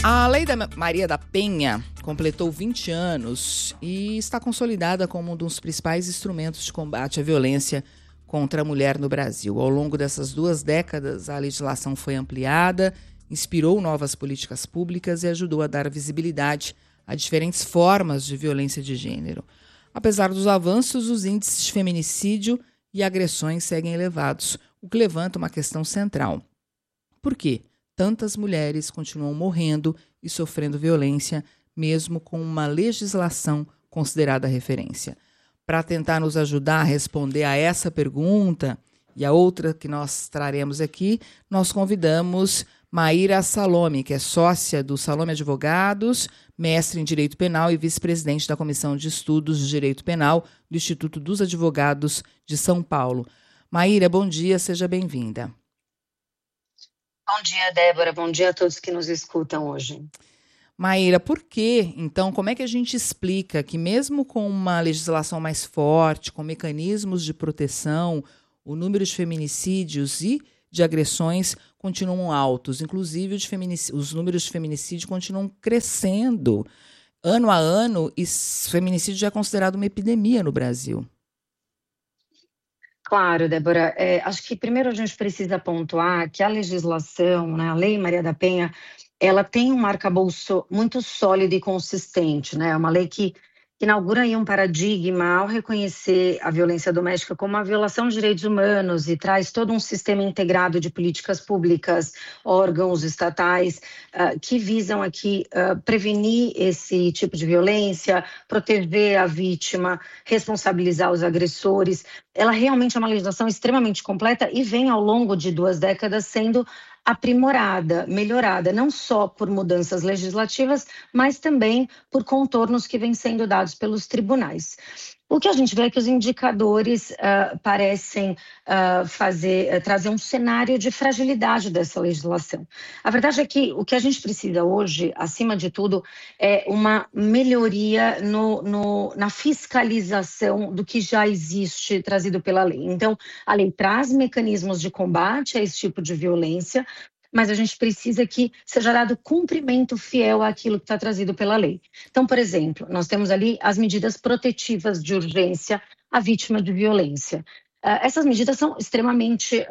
A Lei da Maria da Penha completou 20 anos e está consolidada como um dos principais instrumentos de combate à violência contra a mulher no Brasil. Ao longo dessas 2 décadas, a legislação foi ampliada, inspirou novas políticas públicas e ajudou a dar visibilidade a diferentes formas de violência de gênero. Apesar dos avanços, os índices de feminicídio e agressões seguem elevados, o que levanta uma questão central. Por quê? Tantas mulheres continuam morrendo e sofrendo violência, mesmo com uma legislação considerada referência. Para tentar nos ajudar a responder a essa pergunta e a outra que nós traremos aqui, nós convidamos Maíra Salome, que é sócia do Salome Advogados, mestre em Direito Penal e vice-presidente da Comissão de Estudos de Direito Penal do Instituto dos Advogados de São Paulo. Maíra, bom dia, seja bem-vinda. Bom dia, Débora. Bom dia a todos que nos escutam hoje. Maíra, por quê? Então, como é que a gente explica que mesmo com uma legislação mais forte, com mecanismos de proteção, o número de feminicídios e de agressões continuam altos, inclusive os números de feminicídio continuam crescendo ano a ano e feminicídio já é considerado uma epidemia no Brasil. Claro, Débora. Acho que primeiro a gente precisa pontuar que a legislação, né, a Lei Maria da Penha, ela tem um arcabouço muito sólido e consistente, né? É uma lei que inaugura aí um paradigma ao reconhecer a violência doméstica como uma violação de direitos humanos e traz todo um sistema integrado de políticas públicas, órgãos estatais, que visam aqui prevenir esse tipo de violência, proteger a vítima, responsabilizar os agressores. Ela realmente é uma legislação extremamente completa e vem ao longo de 2 décadas sendo aprimorada, melhorada, não só por mudanças legislativas, mas também por contornos que vêm sendo dados pelos tribunais. O que a gente vê é que os indicadores parecem trazer um cenário de fragilidade dessa legislação. A verdade é que o que a gente precisa hoje, acima de tudo, é uma melhoria na fiscalização do que já existe trazido pela lei. Então, a lei traz mecanismos de combate a esse tipo de violência, mas a gente precisa que seja dado cumprimento fiel àquilo que está trazido pela lei. Então, por exemplo, nós temos ali as medidas protetivas de urgência à vítima de violência. Essas medidas são extremamente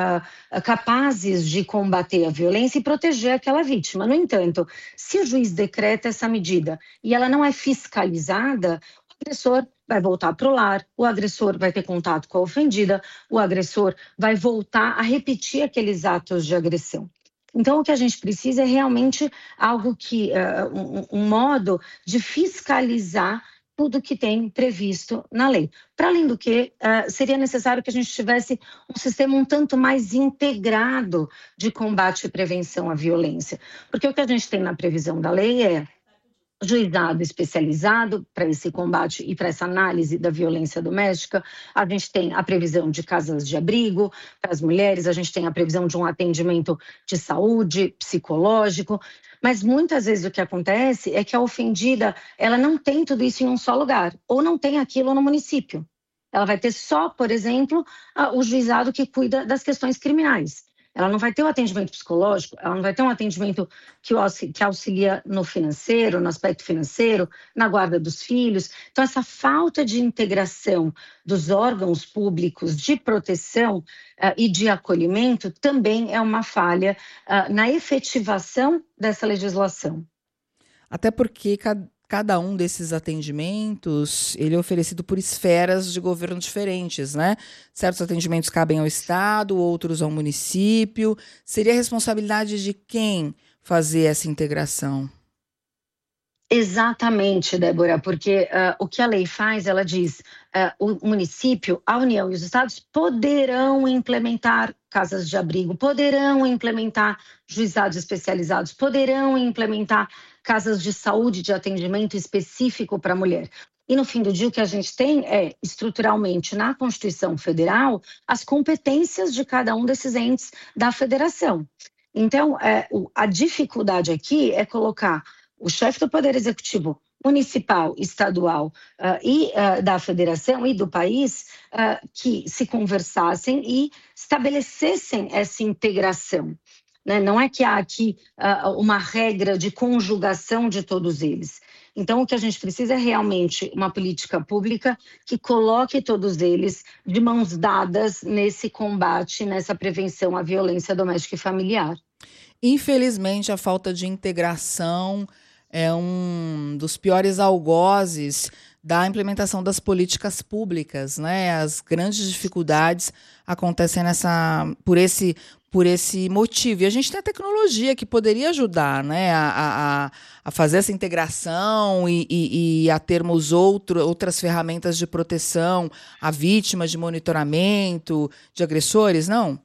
capazes de combater a violência e proteger aquela vítima. No entanto, se o juiz decreta essa medida e ela não é fiscalizada, o agressor vai voltar para o lar, o agressor vai ter contato com a ofendida, o agressor vai voltar a repetir aqueles atos de agressão. Então, o que a gente precisa é realmente algo que, um modo de fiscalizar tudo que tem previsto na lei. Para além do que, seria necessário que a gente tivesse um sistema um tanto mais integrado de combate e prevenção à violência. Porque o que a gente tem na previsão da lei é juizado especializado para esse combate e para essa análise da violência doméstica. A gente tem a previsão de casas de abrigo para as mulheres, a gente tem a previsão de um atendimento de saúde, psicológico, mas muitas vezes o que acontece é que a ofendida ela não tem tudo isso em um só lugar, ou não tem aquilo no município. Ela vai ter só, por exemplo, o juizado que cuida das questões criminais. Ela não vai ter um atendimento psicológico, ela não vai ter um atendimento que auxilia no financeiro, no aspecto financeiro, na guarda dos filhos. Então, essa falta de integração dos órgãos públicos de proteção e de acolhimento também é uma falha na efetivação dessa legislação. Até porque cada um desses atendimentos, ele é oferecido por esferas de governo diferentes, né? Certos atendimentos cabem ao Estado, outros ao município. Seria a responsabilidade de quem fazer essa integração? Exatamente, Débora, porque o que a lei faz, ela diz, o município, a União e os estados poderão implementar casas de abrigo, poderão implementar juizados especializados, poderão implementar casas de saúde de atendimento específico para a mulher. E no fim do dia o que a gente tem é, estruturalmente, na Constituição Federal, as competências de cada um desses entes da federação. Então, a dificuldade aqui é colocar o chefe do Poder Executivo municipal, estadual e da federação e do país que se conversassem e estabelecessem essa integração. né? Não é que há aqui uma regra de conjugação de todos eles. Então, o que a gente precisa é realmente uma política pública que coloque todos eles de mãos dadas nesse combate, nessa prevenção à violência doméstica e familiar. Infelizmente, a falta de integração é um dos piores algozes da implementação das políticas públicas, né? As grandes dificuldades acontecem por esse motivo. E a gente tem a tecnologia que poderia ajudar, né, a fazer essa integração e a termos outras ferramentas de proteção a vítimas, de monitoramento, de agressores, não?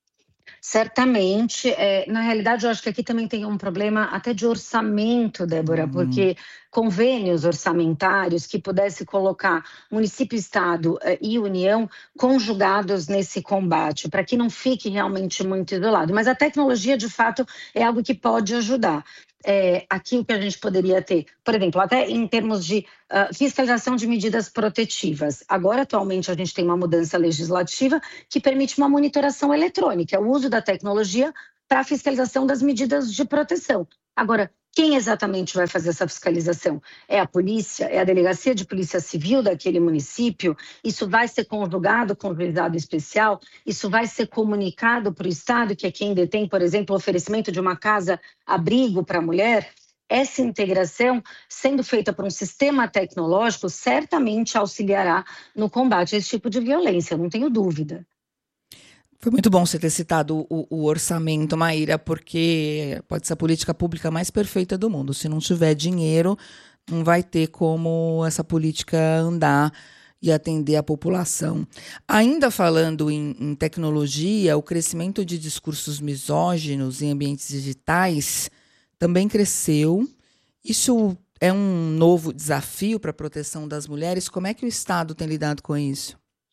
Certamente, na realidade, eu acho que aqui também tem um problema até de orçamento, Débora, Hum. porque convênios orçamentários que pudesse colocar município, estado e União conjugados nesse combate, para que não fique realmente muito isolado. Mas a tecnologia, de fato, é algo que pode ajudar. Aqui o que a gente poderia ter, por exemplo, até em termos de fiscalização de medidas protetivas. Agora, atualmente, a gente tem uma mudança legislativa que permite uma monitoração eletrônica, o uso da tecnologia para a fiscalização das medidas de proteção. Agora, quem exatamente vai fazer essa fiscalização? É a polícia? É a delegacia de polícia civil daquele município? Isso vai ser conjugado com o juizado especial? Isso vai ser comunicado para o Estado, que é quem detém, por exemplo, o oferecimento de uma casa-abrigo para a mulher? Essa integração, sendo feita por um sistema tecnológico, certamente auxiliará no combate a esse tipo de violência, não tenho dúvida. Foi muito bom você ter citado o orçamento, Maíra, porque pode ser a política pública mais perfeita do mundo. Se não tiver dinheiro, não vai ter como essa política andar e atender a população. Ainda falando em tecnologia, o crescimento de discursos misóginos em ambientes digitais também cresceu. Isso é um novo desafio para a proteção das mulheres. Como é que o Estado tem lidado com isso?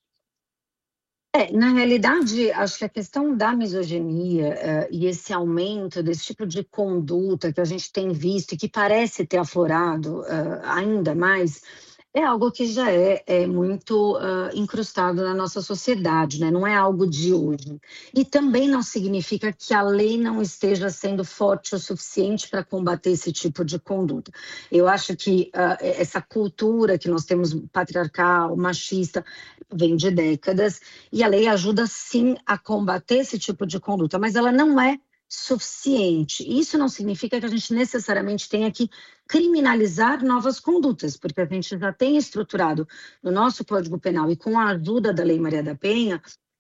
Na realidade, acho que a questão da misoginia, e esse aumento desse tipo de conduta que a gente tem visto e que parece ter aflorado, ainda mais, é algo que já é muito, incrustado na nossa sociedade, né, não é algo de hoje. E também não significa que a lei não esteja sendo forte o suficiente para combater esse tipo de conduta. Eu acho que, essa cultura que nós temos patriarcal, machista, vem de décadas, e a lei ajuda sim a combater esse tipo de conduta, mas ela não é suficiente. Isso não significa que a gente necessariamente tenha que criminalizar novas condutas, porque a gente já tem estruturado no nosso Código Penal e com a ajuda da Lei Maria da Penha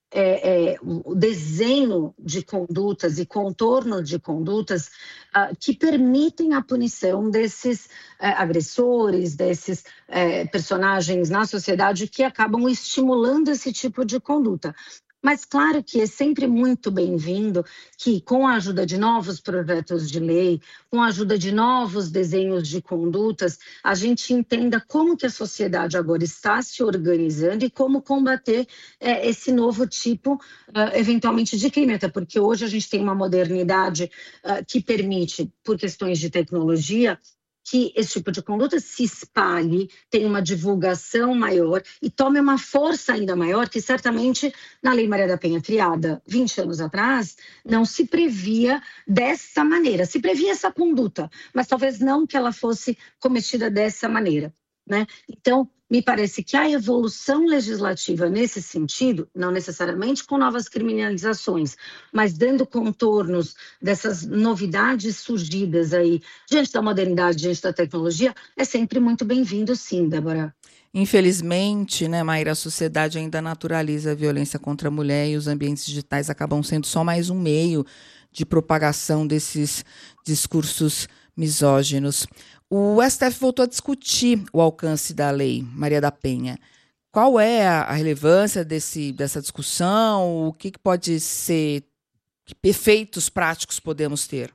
o desenho de condutas e contornos de condutas que permitem a punição desses agressores, desses personagens na sociedade que acabam estimulando esse tipo de conduta. Mas claro que é sempre muito bem-vindo que, com a ajuda de novos projetos de lei, com a ajuda de novos desenhos de condutas, a gente entenda como que a sociedade agora está se organizando e como combater esse novo tipo, eventualmente, de crime. Até porque hoje a gente tem uma modernidade que permite, por questões de tecnologia, que esse tipo de conduta se espalhe, tenha uma divulgação maior e tome uma força ainda maior, que certamente na Lei Maria da Penha, criada 20 anos atrás, não se previa dessa maneira. Se previa essa conduta, mas talvez não que ela fosse cometida dessa maneira, né? Então, me parece que a evolução legislativa nesse sentido, não necessariamente com novas criminalizações, mas dando contornos dessas novidades surgidas aí diante da modernidade, diante da tecnologia, é sempre muito bem-vindo, sim, Débora. Infelizmente, né, Maíra, a sociedade ainda naturaliza a violência contra a mulher e os ambientes digitais acabam sendo só mais um meio de propagação desses discursos misóginos. O STF voltou a discutir o alcance da lei Maria da Penha. Qual é a relevância dessa discussão? O que pode ser, que efeitos práticos podemos ter?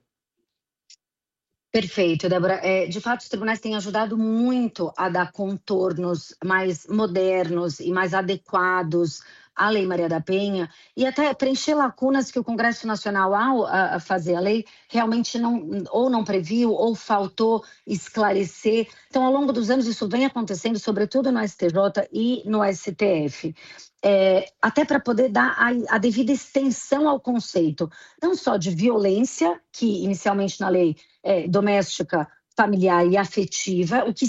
Perfeito, Débora. De fato, os tribunais têm ajudado muito a dar contornos mais modernos e mais adequados a Lei Maria da Penha e até preencher lacunas que o Congresso Nacional, ao fazer a lei, realmente não previu ou faltou esclarecer. Então, ao longo dos anos, isso vem acontecendo, sobretudo no STJ e no STF. Até para poder dar a devida extensão ao conceito, não só de violência, que inicialmente na lei doméstica, familiar e afetiva, o que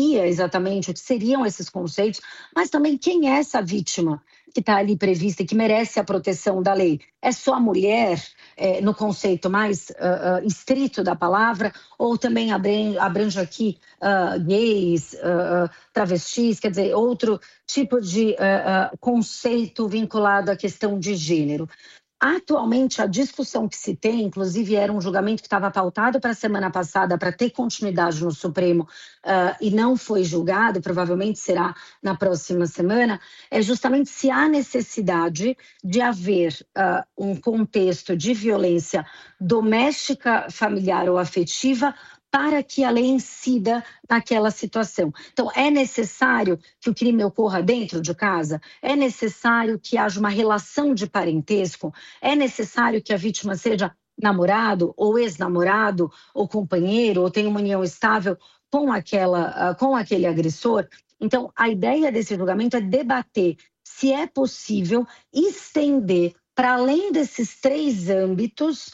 seriam esses conceitos, mas também quem é essa vítima que está ali prevista e que merece a proteção da lei. É só a mulher, no conceito mais estrito da palavra, ou também abrange aqui gays, travestis, quer dizer, outro tipo de conceito vinculado à questão de gênero. Atualmente, a discussão que se tem, inclusive era um julgamento que estava pautado para a semana passada para ter continuidade no Supremo e não foi julgado, provavelmente será na próxima semana, é justamente se há necessidade de haver um contexto de violência doméstica, familiar ou afetiva para que a lei incida naquela situação. Então, é necessário que o crime ocorra dentro de casa? É necessário que haja uma relação de parentesco? É necessário que a vítima seja namorado, ou ex-namorado, ou companheiro, ou tenha uma união estável com aquele agressor? Então, a ideia desse julgamento é debater se é possível estender para além desses 3 âmbitos,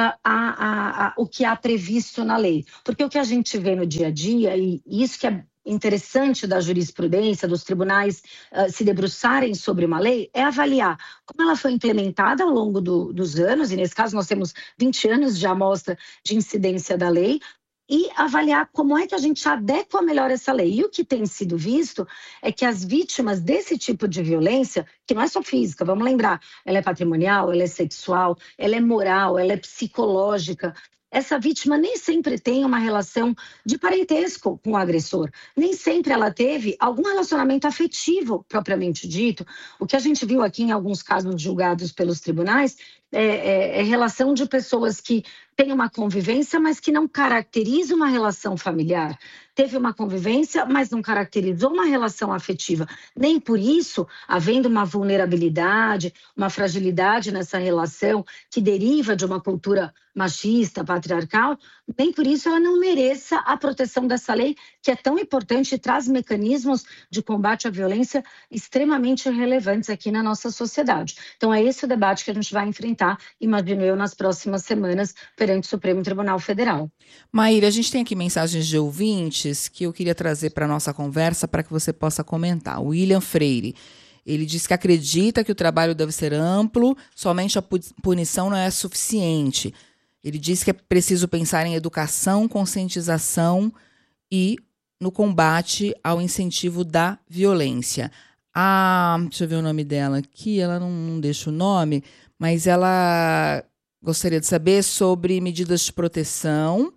o que há previsto na lei. Porque o que a gente vê no dia a dia, e isso que é interessante da jurisprudência, dos tribunais se debruçarem sobre uma lei, é avaliar como ela foi implementada ao longo dos anos, e nesse caso nós temos 20 anos de amostra de incidência da lei, e avaliar como é que a gente adequa melhor essa lei. E o que tem sido visto é que as vítimas desse tipo de violência, que não é só física, vamos lembrar, ela é patrimonial, ela é sexual, ela é moral, ela é psicológica. Essa vítima nem sempre tem uma relação de parentesco com o agressor, nem sempre ela teve algum relacionamento afetivo, propriamente dito. O que a gente viu aqui em alguns casos julgados pelos tribunais é relação de pessoas que têm uma convivência, mas que não caracteriza uma relação familiar. Teve uma convivência, mas não caracterizou uma relação afetiva. Nem por isso, havendo uma vulnerabilidade, uma fragilidade nessa relação que deriva de uma cultura machista, patriarcal, nem por isso ela não mereça a proteção dessa lei, que é tão importante e traz mecanismos de combate à violência extremamente relevantes aqui na nossa sociedade. Então, é esse o debate que a gente vai enfrentar, imagino eu, nas próximas semanas, perante o Supremo Tribunal Federal. Maíra, a gente tem aqui mensagens de ouvintes que eu queria trazer para a nossa conversa para que você possa comentar. O William Freire, ele diz que acredita que o trabalho deve ser amplo, somente a punição não é suficiente. Ele diz que é preciso pensar em educação, conscientização e no combate ao incentivo da violência. Deixa eu ver o nome dela aqui, ela não deixa o nome, mas ela gostaria de saber sobre medidas de proteção,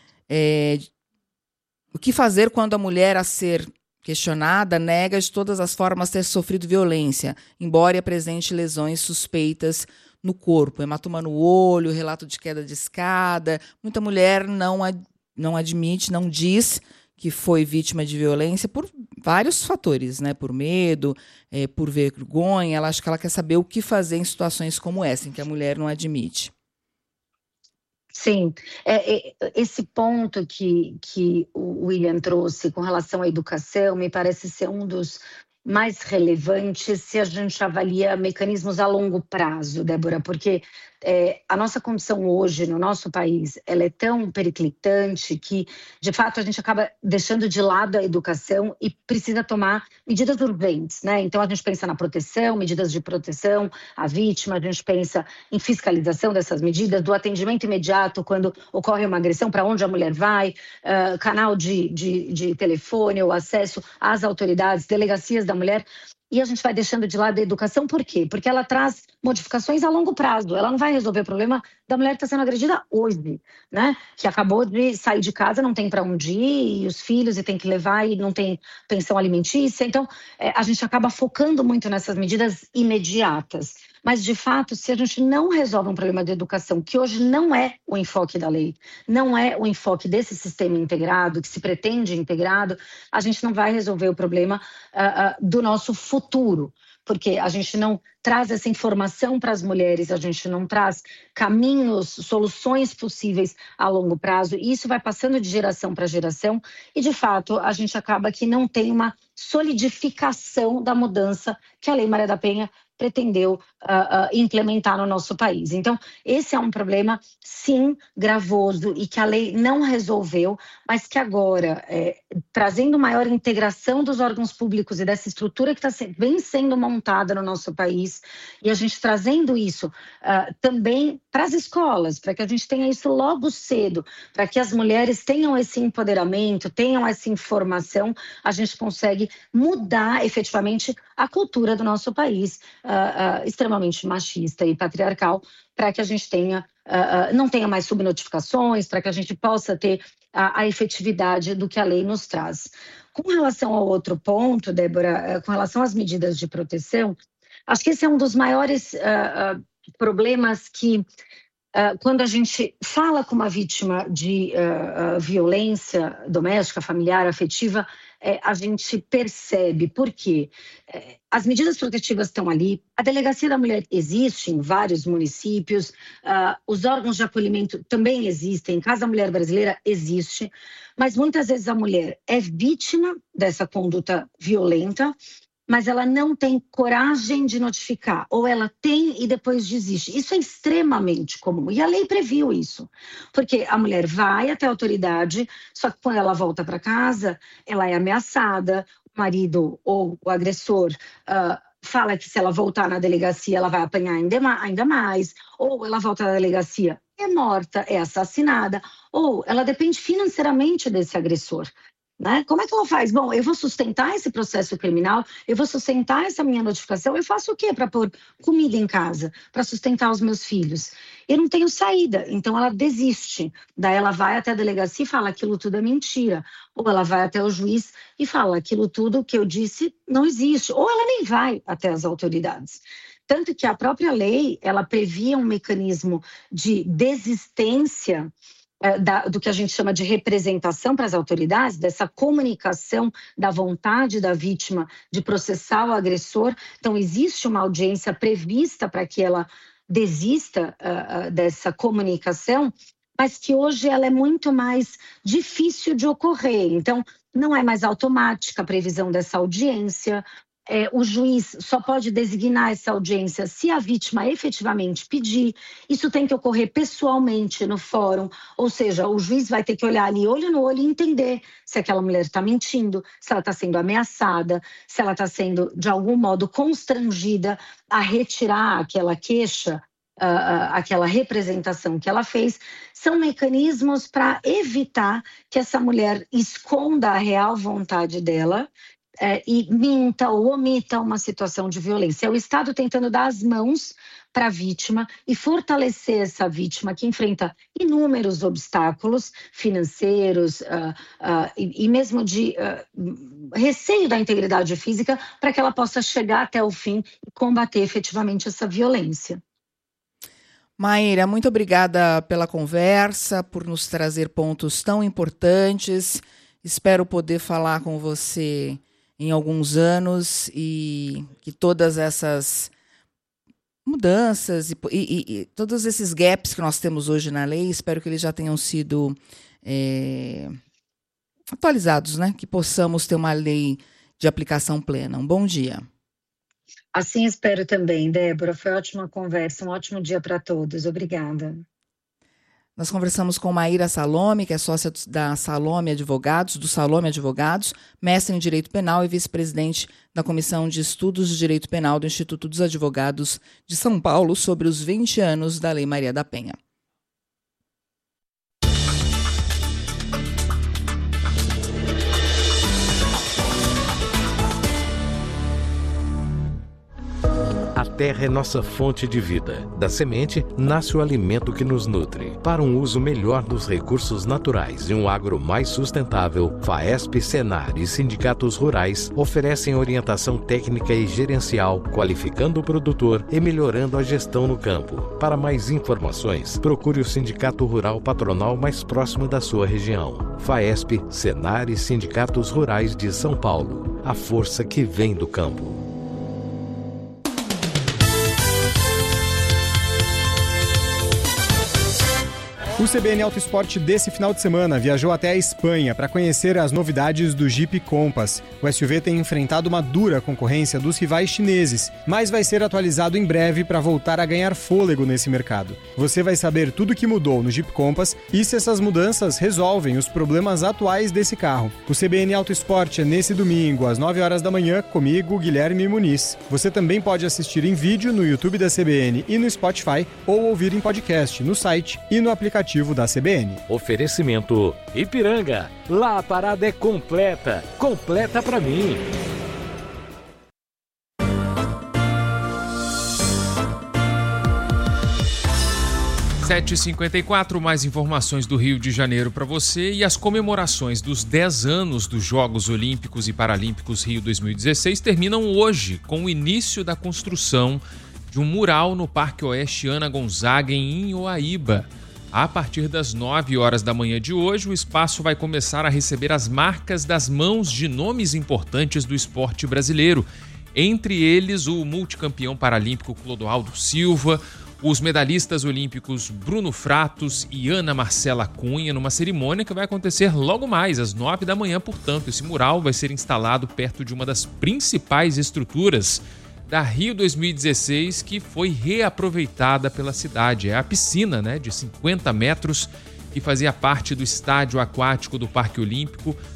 o que fazer quando a mulher a ser questionada nega de todas as formas ter sofrido violência, embora apresente lesões suspeitas no corpo, hematoma no olho, relato de queda de escada. Muita mulher não admite, não diz que foi vítima de violência por vários fatores, né? Por medo, por vergonha. Ela acha que ela quer saber o que fazer em situações como essa, em que a mulher não admite. Sim, esse ponto que o William trouxe com relação à educação me parece ser um dos mais relevantes se a gente avalia mecanismos a longo prazo, Débora, porque a nossa condição hoje no nosso país ela é tão periclitante que, de fato, a gente acaba deixando de lado a educação e precisa tomar medidas urgentes, né? Então, a gente pensa na proteção, medidas de proteção à vítima, a gente pensa em fiscalização dessas medidas, do atendimento imediato quando ocorre uma agressão, para onde a mulher vai, canal de telefone ou acesso às autoridades, delegacias da mulher. E a gente vai deixando de lado a educação, por quê? Porque ela traz modificações a longo prazo. Ela não vai resolver o problema da mulher que está sendo agredida hoje, né? Que acabou de sair de casa, não tem para onde ir, e os filhos, e tem que levar, e não tem pensão alimentícia. Então, a gente acaba focando muito nessas medidas imediatas. Mas, de fato, se a gente não resolve um problema de educação, que hoje não é o enfoque da lei, não é o enfoque desse sistema integrado, que se pretende integrado, a gente não vai resolver o problema do nosso futuro. porque a gente não traz essa informação para as mulheres, a gente não traz caminhos, soluções possíveis a longo prazo, e isso vai passando de geração para geração, e de fato a gente acaba que não tem uma solidificação da mudança que a Lei Maria da Penha pretendeu implementar no nosso país. Então, esse é um problema, sim, gravoso e que a lei não resolveu, mas que agora, trazendo maior integração dos órgãos públicos e dessa estrutura que vem sendo montada no nosso país, e a gente trazendo isso também para as escolas, para que a gente tenha isso logo cedo, para que as mulheres tenham esse empoderamento, tenham essa informação, a gente consegue mudar efetivamente a cultura do nosso país, extremamente machista e patriarcal, para que a gente não tenha mais subnotificações, para que a gente possa ter a efetividade do que a lei nos traz. Com relação ao outro ponto, Débora, com relação às medidas de proteção, acho que esse é um dos maiores problemas que, quando a gente fala com uma vítima de violência doméstica, familiar, afetiva, a gente percebe. Por quê? As medidas protetivas estão ali, a Delegacia da Mulher existe em vários municípios, os órgãos de acolhimento também existem, Casa Mulher Brasileira existe, mas muitas vezes a mulher é vítima dessa conduta violenta, mas ela não tem coragem de notificar, ou ela tem e depois desiste. Isso é extremamente comum, e a lei previu isso, porque a mulher vai até a autoridade, só que quando ela volta para casa, ela é ameaçada, o marido ou o agressor fala que se ela voltar na delegacia, ela vai apanhar ainda mais, ou ela volta na delegacia, é morta, é assassinada, ou ela depende financeiramente desse agressor. Né? Como é que ela faz? Bom, eu vou sustentar esse processo criminal, eu vou sustentar essa minha notificação, eu faço o quê para pôr comida em casa, para sustentar os meus filhos? Eu não tenho saída, então ela desiste. Daí ela vai até a delegacia e fala aquilo tudo é mentira. Ou ela vai até o juiz e fala aquilo tudo que eu disse não existe. Ou ela nem vai até as autoridades. Tanto que a própria lei, ela previa um mecanismo de desistência do que a gente chama de representação para as autoridades, dessa comunicação da vontade da vítima de processar o agressor. Então, existe uma audiência prevista para que ela desista dessa comunicação, mas que hoje ela é muito mais difícil de ocorrer. Então, não é mais automática a previsão dessa audiência. O juiz só pode designar essa audiência se a vítima efetivamente pedir. Isso tem que ocorrer pessoalmente no fórum, ou seja, o juiz vai ter que olhar ali olho no olho e entender se aquela mulher está mentindo, se ela está sendo ameaçada, se ela está sendo de algum modo constrangida a retirar aquela queixa, aquela representação que ela fez. São mecanismos para evitar que essa mulher esconda a real vontade dela e minta ou omita uma situação de violência. É o Estado tentando dar as mãos para a vítima e fortalecer essa vítima que enfrenta inúmeros obstáculos financeiros e mesmo de receio da integridade física, para que ela possa chegar até o fim e combater efetivamente essa violência. Maíra, muito obrigada pela conversa, por nos trazer pontos tão importantes. Espero poder falar com você em alguns anos e que todas essas mudanças e todos esses gaps que nós temos hoje na lei, espero que eles já tenham sido atualizados, né? Que possamos ter uma lei de aplicação plena. Um bom dia. Assim espero também, Débora. Foi ótima conversa, um ótimo dia para todos. Obrigada. Nós conversamos com Maíra Salome, que é sócia da Salome Advogados, do Salome Advogados, mestre em Direito Penal e vice-presidente da Comissão de Estudos de Direito Penal do Instituto dos Advogados de São Paulo, sobre os 20 anos da Lei Maria da Penha. A terra é nossa fonte de vida. Da semente, nasce o alimento que nos nutre. Para um uso melhor dos recursos naturais e um agro mais sustentável, FAESP, Senar e sindicatos rurais oferecem orientação técnica e gerencial, qualificando o produtor e melhorando a gestão no campo. Para mais informações, procure o Sindicato Rural Patronal mais próximo da sua região. FAESP, Senar e sindicatos rurais de São Paulo. A força que vem do campo. O CBN Auto Esporte desse final de semana viajou até a Espanha para conhecer as novidades do Jeep Compass. O SUV tem enfrentado uma dura concorrência dos rivais chineses, mas vai ser atualizado em breve para voltar a ganhar fôlego nesse mercado. Você vai saber tudo o que mudou no Jeep Compass e se essas mudanças resolvem os problemas atuais desse carro. O CBN Auto Esporte é nesse domingo, às 9 horas da manhã, comigo, Guilherme Muniz. Você também pode assistir em vídeo no YouTube da CBN e no Spotify ou ouvir em podcast no site e no aplicativo da CBN. Oferecimento Ipiranga. Lá a parada é completa. Completa pra mim. (7h54), mais informações do Rio de Janeiro para você. E as comemorações dos 10 anos dos Jogos Olímpicos e Paralímpicos Rio 2016 terminam hoje, com o início da construção de um mural no Parque Oeste Ana Gonzaga, em Ioaíba. A partir das 9 horas da manhã de hoje, o espaço vai começar a receber as marcas das mãos de nomes importantes do esporte brasileiro. Entre eles, o multicampeão paralímpico Clodoaldo Silva, os medalhistas olímpicos Bruno Fratos e Ana Marcela Cunha, numa cerimônia que vai acontecer logo mais, às 9 da manhã. Portanto, esse mural vai ser instalado perto de uma das principais estruturas da Rio 2016, que foi reaproveitada pela cidade. É a piscina, de 50 metros, que fazia parte do estádio aquático do Parque Olímpico,